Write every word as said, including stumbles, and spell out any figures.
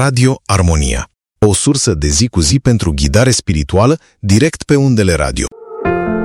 Radio Armonia, o sursă de zi cu zi pentru ghidare spirituală direct pe undele radio.